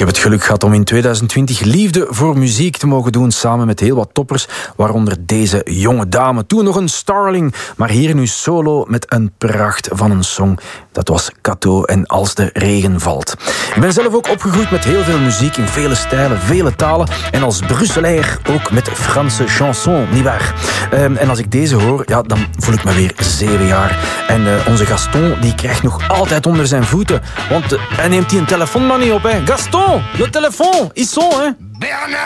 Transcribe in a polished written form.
heb het geluk gehad om in 2020 Liefde voor muziek te mogen doen, samen met heel wat toppers, waaronder deze jonge dame. Toen nog een starling, maar hier nu solo met een pracht van een song. Dat was Cateau en Als de regen valt. Ik ben zelf ook opgegroeid met heel veel muziek in vele stijlen, vele talen. En als Brusselair ook met Franse chanson, nietwaar? En als ik deze hoor, ja, dan voel ik me weer 7 jaar. En onze Gaston, die krijgt nog altijd onder zijn voeten. Want hij neemt die een telefoon maar niet op, hè. Gaston, le téléphone, ils sont, hè.